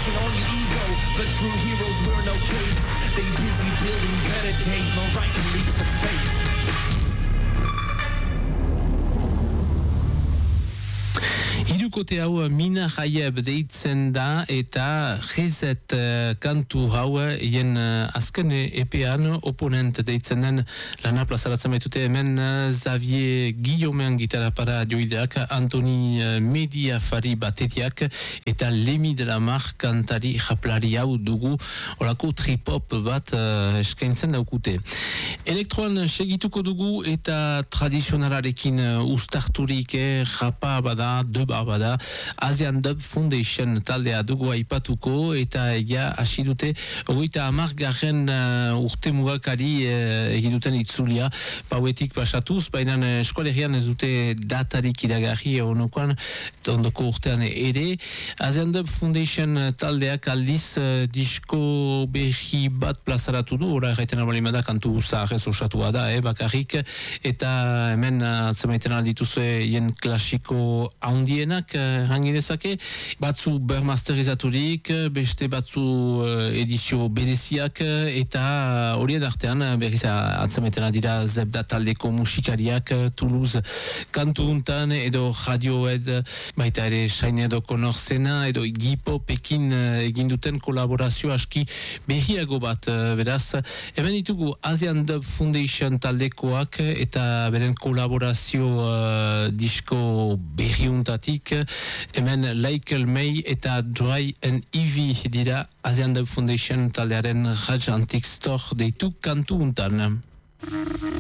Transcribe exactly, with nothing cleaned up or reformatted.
taking on your ego. But true heroes wear no capes. They busy building better days. No writing leaps of faith. Hirukote hau Mina Hayeb deitzen da eta Rezet uh, kantu hau hien uh, azken epean oponent deitzen den lana plazaratzen baitute hemen uh, Xavier Guillaumean gitarra para joideak, Antoni uh, Mediafari batetiak eta Lemi de la Mar kantari japlari hau dugu orako trip-hop bat uh, eskaintzen daukute. Elektroan segituko dugu eta tradizionalarekin uh, ustarturik eh, japa bada, deba bada, Asian Dub Foundation taldea dugu aipatuko eta ja hasi dute hogeita hamargarren uh, urte mugakari uh, egin duten itzulia pauetik pasatuz, baina eskolegian ez dute datarik iragarri honokoan ondoko urtean ere. Asian Dub Foundation taldeak aldiz uh, disko berri bat plazaratu du, ora erraiten albalimada kantu zaharrez osatua da, eh, bakarrik, eta hemen atzemaiten uh, aldituzue hien klasiko handienak hangidezake, batzu bermasterizaturik, beste batzu uh, edizio bereziak eta horien artean berriz atzemaiten dira Zebda taldeko musikariak Toulouse kantu untan edo Radiohead baita ere Shine edo Konorzena edo Gipop ekin uh, egin duten kolaborazio aski berriago bat, uh, beraz hemen ditugu Asian Dub Foundation taldekoak eta beren kolaborazio uh, disko berriuntatik hemen Leikel May eta Dry and Ivy dira Asian Dub Foundation taldearen Raj Antique Store deitu kantu untan.